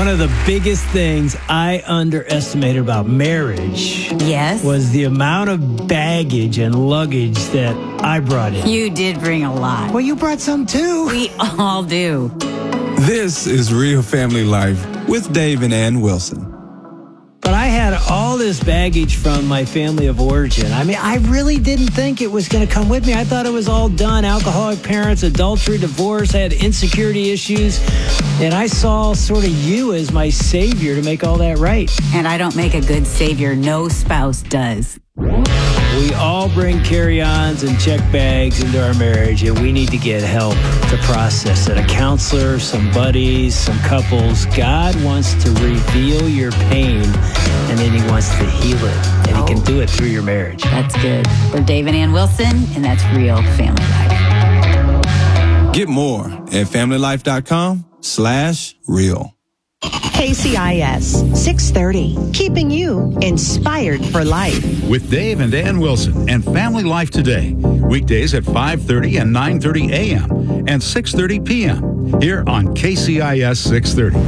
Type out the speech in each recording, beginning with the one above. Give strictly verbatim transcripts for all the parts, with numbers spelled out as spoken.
One of the biggest things I underestimated about marriage Yes? was the amount of baggage and luggage that I brought in. You did bring a lot. Well, you brought some too. We all do. This is Real Family Life with Dave and Ann Wilson. But I had all this baggage from my family of origin. I mean, I really didn't think it was going to come with me. I thought it was all done. Alcoholic parents, adultery, divorce, I had insecurity issues. And I saw sort of you as my savior to make all that right. And I don't make a good savior. No spouse does. We all bring carry-ons and check bags into our marriage, and we need to get help to process it. A counselor, some buddies, some couples. God wants to reveal your pain, and then he wants to heal it. And he can do it through your marriage. That's good. We're Dave and Ann Wilson, and that's Real Family Life. Get more at familylife.com slash real. K C I S six thirty, keeping you inspired for life. With Dave and Ann Wilson and Family Life Today. Weekdays at five thirty and nine thirty a.m. and six thirty p.m. here on K C I S six thirty.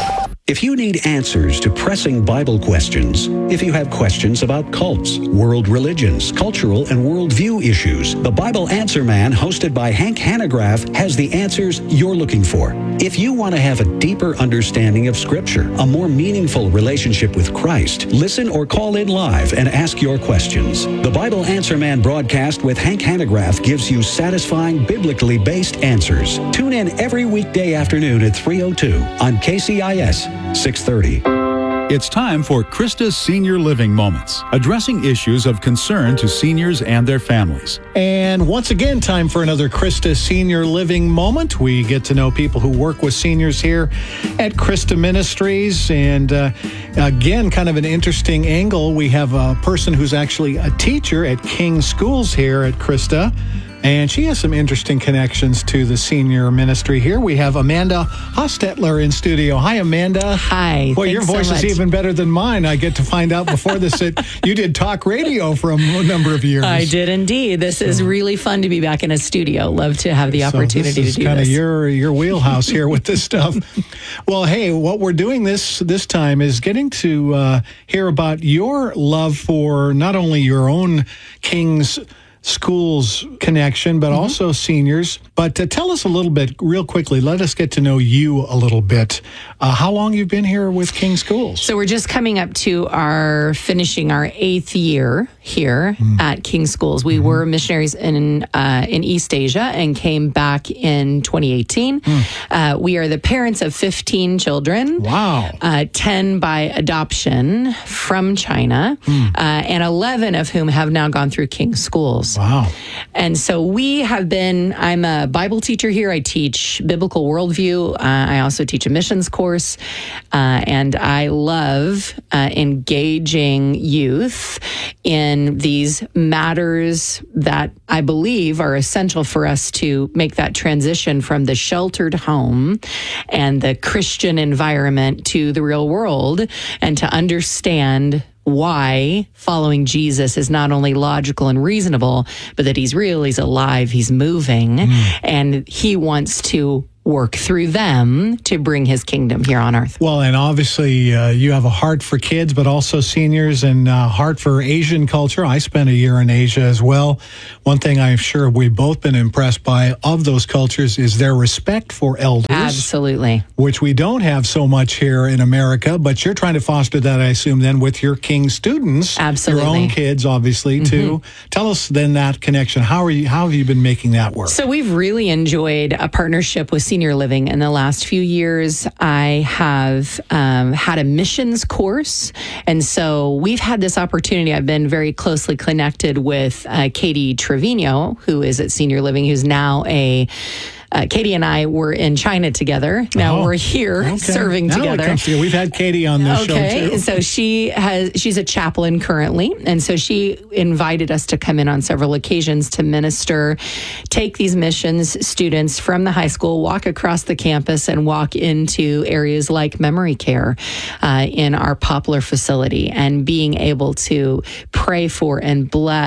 If you need answers to pressing Bible questions, if you have questions about cults, world religions, cultural and worldview issues, the Bible Answer Man, hosted by Hank Hanegraaff, has the answers you're looking for. If you want to have a deeper understanding of Scripture, a more meaningful relationship with Christ, listen or call in live and ask your questions. The Bible Answer Man broadcast with Hank Hanegraaff gives you satisfying, biblically based answers. Tune in every weekday afternoon at three oh two on K C I S six thirty. It's time for Krista's Senior Living Moments, addressing issues of concern to seniors and their families. And once again, time for another Krista Senior Living Moment. We get to know people who work with seniors here at Krista Ministries. And uh, again, kind of an interesting angle. We have a person who's actually a teacher at King Schools here at Krista. And she has some interesting connections to the senior ministry here. We have Amanda Hostetler in studio. Hi, Amanda. Hi. Boy, your voice so is even better than mine. I get to find out before this that you did talk radio for a number of years. I did indeed. This so. is really fun to be back in a studio. Love to have the opportunity so this is to do kind this. of your your wheelhouse here with this stuff. Well, hey, what we're doing this this time is getting to uh, hear about your love for not only your own King's Schools connection, but mm-hmm. also seniors. But uh, tell us a little bit, real quickly, let us get to know you a little bit. Uh, how long you've been here with King Schools? So we're just coming up to our, finishing our eighth year here mm. at King Schools. We mm-hmm. were missionaries in uh, in East Asia and came back in twenty eighteen. Mm. Uh, we are the parents of fifteen children. Wow. Uh, ten by adoption from China, mm. uh, and eleven of whom have now gone through King Schools. Wow. And so we have been, I'm a Bible teacher here. I teach biblical worldview. Uh, I also teach a missions course. Uh, and I love uh, engaging youth in these matters that I believe are essential for us to make that transition from the sheltered home and the Christian environment to the real world, and to understand why following Jesus is not only logical and reasonable, but that he's real, he's alive, he's moving, mm. and he wants to work through them to bring his kingdom here on earth. Well, and obviously uh, you have a heart for kids, but also seniors, and a heart for Asian culture. I spent a year in Asia as well. One thing I'm sure we've both been impressed by of those cultures is their respect for elders. Absolutely. Which we don't have so much here in America, but you're trying to foster that, I assume, then with your King students. Absolutely. Your own kids, obviously, mm-hmm. too. Tell us then that connection. How are you? How have you been making that work? So we've really enjoyed a partnership with Senior Living. In the last few years, I have um, had a missions course. And so we've had this opportunity. I've been very closely connected with uh, Katie Trevino, who is at Senior Living, who's now a Uh, Katie and I were in China together. Now oh, we're here okay. serving now together. It comes together. We've had Katie on this okay. show too. So she has, she's a chaplain currently. And so she invited us to come in on several occasions to minister, take these missions students from the high school, walk across the campus and walk into areas like memory care uh, in our Poplar facility, and being able to pray for and bless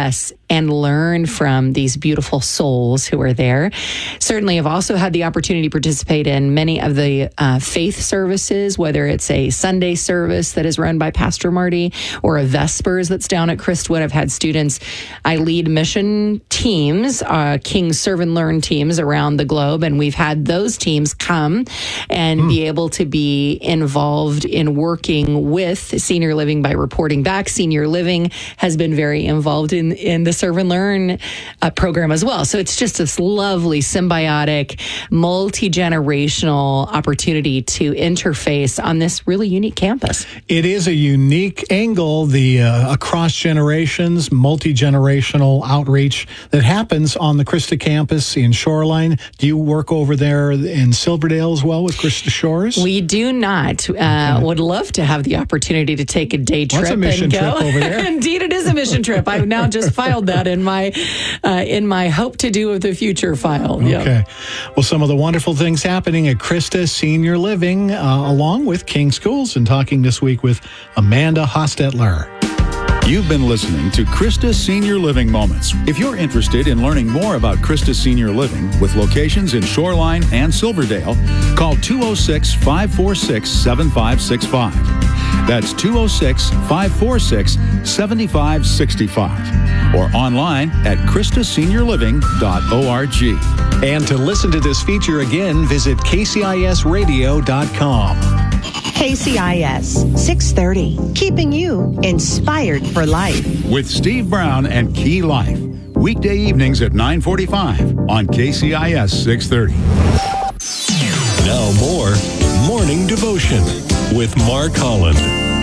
and learn from these beautiful souls who are there. Certainly, I've also had the opportunity to participate in many of the uh, faith services, whether it's a Sunday service that is run by Pastor Marty or a Vespers that's down at Christwood. I've had students. I lead mission teams, uh, King's Serve and Learn teams around the globe, and we've had those teams come and mm. be able to be involved in working with senior living by reporting back. Senior Living has been very involved in, in the Serve and Learn uh, program as well. So it's just this lovely, symbiotic, multi-generational opportunity to interface on this really unique campus. It is a unique angle, the uh, across generations, multi-generational outreach that happens on the Christa campus in Shoreline. Do you work over there in Silverdale as well with Christa Shores? We do not. Uh, okay. Would love to have the opportunity to take a day trip. What's a mission and go. trip over there? Indeed, it is a mission trip. I've now just filed that in my uh, in my hope to do of the future file. Okay. Yep. Well, some of the wonderful things happening at Christa Senior Living, uh, along with King Schools, and talking this week with Amanda Hostetler. You've been listening to Christa Senior Living Moments. If you're interested in learning more about Christa Senior Living with locations in Shoreline and Silverdale, call two oh six, five four six, seven five six five. That's two oh six, five four six, seven five six five. Or online at christa senior living dot org. And to listen to this feature again, visit k c i s radio dot com. K C I S six thirty, keeping you inspired for life. With Steve Brown and Key Life. Weekday evenings at nine forty-five on K C I S six thirty. Now more Morning Devotion with Mark Holland.